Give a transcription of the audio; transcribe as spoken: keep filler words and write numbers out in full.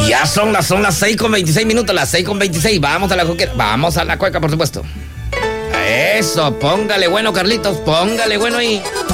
Ya son las, son las seis con veintiséis minutos, las seis con veintiséis. Vamos a la cueca, vamos a la cueca, por supuesto. Eso, póngale bueno, Carlitos, póngale bueno ahí.